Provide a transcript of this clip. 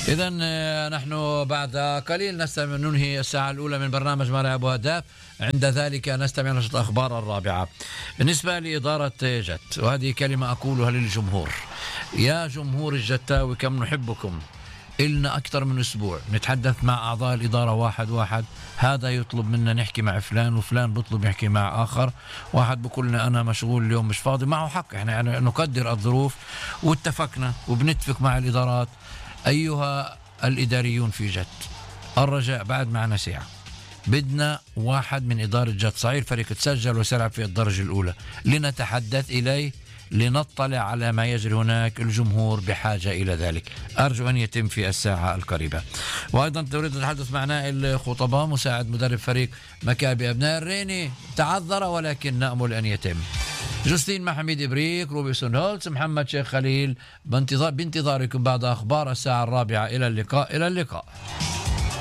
إذا نحن بعد قليل ننهي الساعة الأولى من برنامج ملاعب وأهداف. عند ذلك نستمع نشرة الأخبار الرابعة. بالنسبة لإدارة جت، وهذه كلمة أقولها للجمهور: يا جمهور الجتاوي كم نحبكم. إلنا أكثر من أسبوع نتحدث مع أعضاء الإدارة واحد، هذا يطلب منا نحكي مع فلان، وفلان بطلب يحكي مع آخر، واحد بقولنا أنا مشغول اليوم مش فاضي. معه حق، يعني نقدر الظروف واتفقنا وبنتفق مع الإدارات. أيها الإداريون في جت، الرجاء بعد معنا ساعة، بدنا واحد من إدارة جت صغير فريق تسجل وسلعب في الدرجة الأولى لنتحدث إليه، لنطلع على ما يجري هناك. الجمهور بحاجة إلى ذلك. أرجو أن يتم في الساعة القريبة. وأيضا تريد التحدث مع نائل الخطباء مساعد مدرب فريق مكابي أبناء الريني، تعذر ولكن نأمل أن يتم. جوستين محمد إبريك، روبيسون هولتس، محمد شيخ خليل، بانتظاركم بعد أخبار الساعة الرابعة. إلى اللقاء.